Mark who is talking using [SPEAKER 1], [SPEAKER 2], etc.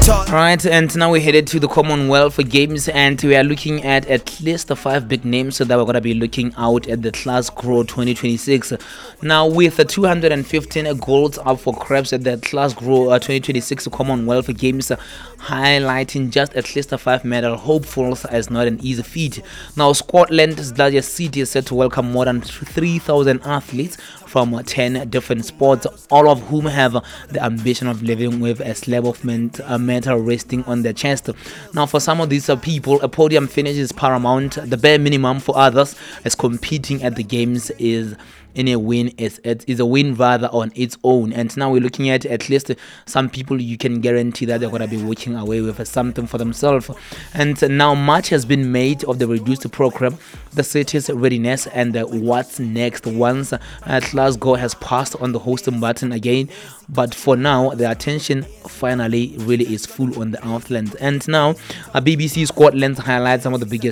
[SPEAKER 1] Right, and now we're headed to the Commonwealth Games, and we are looking at least the 5 big names that we're going to be looking out at the Glasgow 2026. Now, with the 215 golds up for grabs at the Glasgow 2026 Commonwealth Games, highlighting just at least the 5 medal hopefuls as not an easy feat. Now, Scotland's largest city is set to welcome more than 3,000 athletes from 10 different sports, all of whom have the ambition of living with a slab of metal resting on their chest. Now, for some of these people, a podium finish is paramount. The bare minimum for others, as competing at the games is in a win is a win rather on its own. And now we're looking at least some people you can guarantee that they're going to be walking away with something for themselves. And now much has been made of the reduced program, the city's readiness, and what's next once Glasgow has passed on the hosting button again. But for now, the attention finally really is full on the Outland. And now BBC Scotland highlights some of the biggest